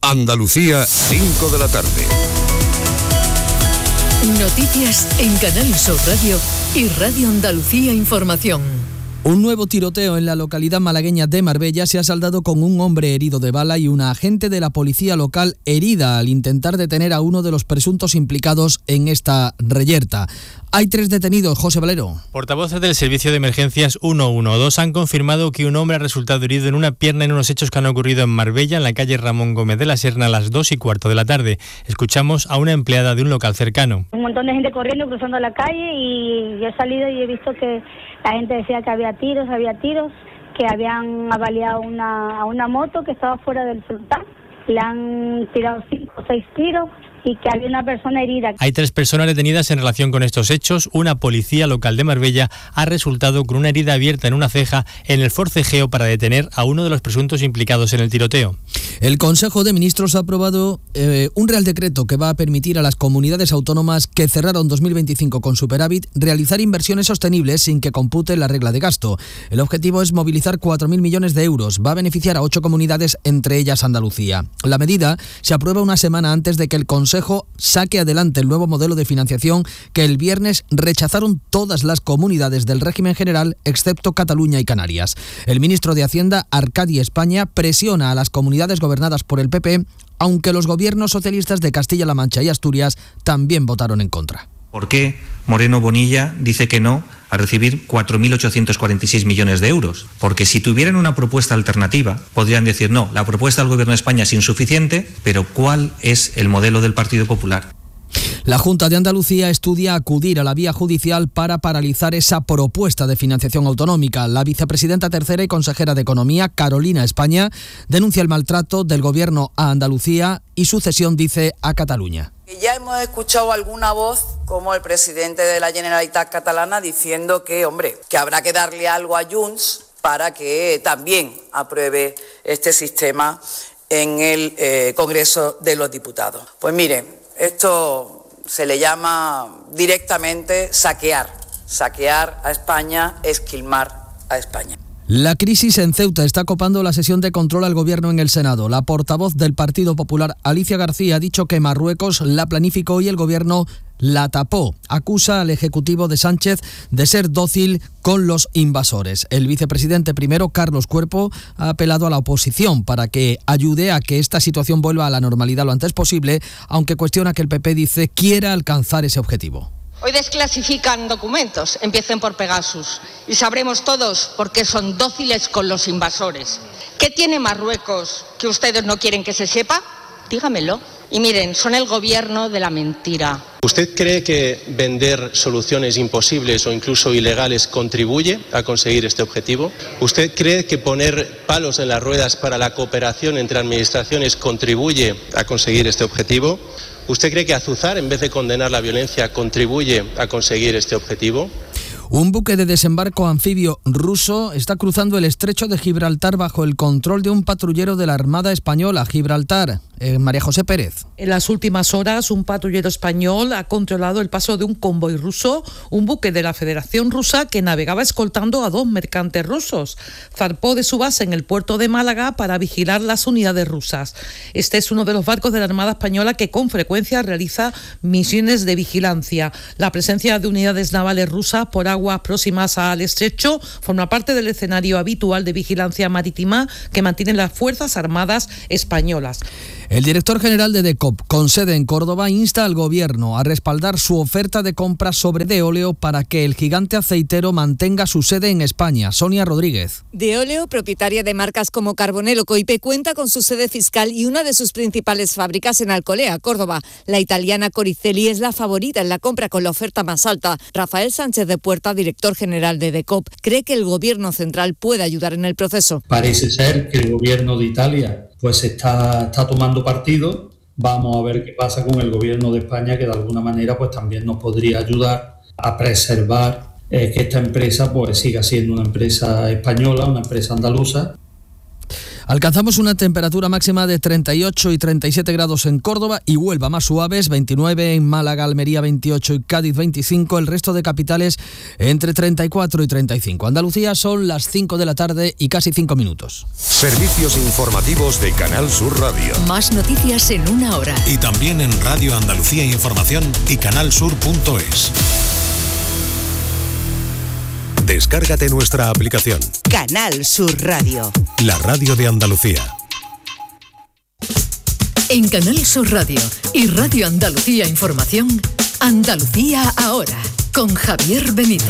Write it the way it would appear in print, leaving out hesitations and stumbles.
Andalucía, 5 de la tarde. Noticias en Canal Sur Radio y Radio Andalucía Información. Un nuevo tiroteo en la localidad malagueña de Marbella se ha saldado con un hombre herido de bala y una agente de la policía local herida al intentar detener a uno de los presuntos implicados en esta reyerta. Hay 3 detenidos, José Valero. Portavoces del Servicio de Emergencias 112 han confirmado que un hombre ha resultado herido en una pierna en unos hechos que han ocurrido en Marbella, en la calle Ramón Gómez de la Serna, a las 2:15 de la tarde. Escuchamos a una empleada de un local cercano. Un montón de gente corriendo, cruzando la calle, y yo he salido y he visto que la gente decía que había tiros, que habían avaliado a una moto que estaba fuera del frontal. Le han tirado 5 o 6 tiros y que había una persona herida. Hay 3 personas detenidas en relación con estos hechos. Una policía local de Marbella ha resultado con una herida abierta en una ceja en el forcejeo para detener a uno de los presuntos implicados en el tiroteo. El Consejo de Ministros ha aprobado un Real Decreto que va a permitir a las comunidades autónomas que cerraron 2025 con superávit realizar inversiones sostenibles sin que compute la regla de gasto. El objetivo es movilizar 4.000 millones de euros. Va a beneficiar a 8 comunidades, entre ellas Andalucía. La medida se aprueba una semana antes de que el Consejo saque adelante el nuevo modelo de financiación que el viernes rechazaron todas las comunidades del régimen general, excepto Cataluña y Canarias. El ministro de Hacienda, Arcadi España, presiona a las comunidades gobernadas por el PP, aunque los gobiernos socialistas de Castilla-La Mancha y Asturias también votaron en contra. ¿Por qué Moreno Bonilla dice que no a recibir 4.846 millones de euros? Porque si tuvieran una propuesta alternativa, podrían decir no, la propuesta del Gobierno de España es insuficiente, pero ¿cuál es el modelo del Partido Popular? La Junta de Andalucía estudia acudir a la vía judicial para paralizar esa propuesta de financiación autonómica. La vicepresidenta tercera y consejera de Economía, Carolina España, denuncia el maltrato del Gobierno a Andalucía y su cesión, dice, a Cataluña. Ya hemos escuchado alguna voz, como el presidente de la Generalitat catalana, diciendo que, que habrá que darle algo a Junts para que también apruebe este sistema en el Congreso de los Diputados. Pues miren, esto se le llama directamente saquear a España, esquilmar a España. La crisis en Ceuta está copando la sesión de control al Gobierno en el Senado. La portavoz del Partido Popular, Alicia García, ha dicho que Marruecos la planificó y el Gobierno la tapó. Acusa al Ejecutivo de Sánchez de ser dócil con los invasores. El vicepresidente primero, Carlos Cuerpo, ha apelado a la oposición para que ayude a que esta situación vuelva a la normalidad lo antes posible, aunque cuestiona que el PP, dice, quiera alcanzar ese objetivo. Hoy desclasifican documentos, empiecen por Pegasus, y sabremos todos por qué son dóciles con los invasores. ¿Qué tiene Marruecos que ustedes no quieren que se sepa? Dígamelo. Y miren, son el gobierno de la mentira. ¿Usted cree que vender soluciones imposibles o incluso ilegales contribuye a conseguir este objetivo? ¿Usted cree que poner palos en las ruedas para la cooperación entre administraciones contribuye a conseguir este objetivo? ¿Usted cree que azuzar, en vez de condenar la violencia, contribuye a conseguir este objetivo? Un buque de desembarco anfibio ruso está cruzando el estrecho de Gibraltar bajo el control de un patrullero de la Armada Española. Gibraltar, María José Pérez. En las últimas horas, un patrullero español ha controlado el paso de un convoy ruso, un buque de la Federación Rusa que navegaba escoltando a 2 mercantes rusos. Zarpó de su base en el puerto de Málaga para vigilar las unidades rusas. Este es uno de los barcos de la Armada Española que con frecuencia realiza misiones de vigilancia. La presencia de unidades navales rusas por aguas próximas al estrecho forma parte del escenario habitual de vigilancia marítima que mantienen las Fuerzas Armadas españolas. El director general de DECOP, con sede en Córdoba, insta al Gobierno a respaldar su oferta de compra sobre Deoleo para que el gigante aceitero mantenga su sede en España. Sonia Rodríguez. Deoleo, propietaria de marcas como Carbonell o Coipe, cuenta con su sede fiscal y una de sus principales fábricas en Alcolea, Córdoba. La italiana Coricelli es la favorita en la compra con la oferta más alta. Rafael Sánchez de Puerta, director general de DECOP, cree que el Gobierno central puede ayudar en el proceso. Parece ser que el Gobierno de Italia pues está tomando partido. Vamos a ver qué pasa con el Gobierno de España, que de alguna manera pues también nos podría ayudar a preservar que esta empresa pues siga siendo una empresa española, una empresa andaluza. Alcanzamos una temperatura máxima de 38 y 37 grados en Córdoba y Huelva, más suaves, 29 en Málaga, Almería 28 y Cádiz 25, el resto de capitales entre 34 y 35. Andalucía son las 5 de la tarde y casi 5 minutos. Servicios informativos de Canal Sur Radio. Más noticias en una hora. Y también en Radio Andalucía Información y canalsur.es. Descárgate nuestra aplicación. Canal Sur Radio. La radio de Andalucía. En Canal Sur Radio y Radio Andalucía Información, Andalucía ahora, con Javier Benítez.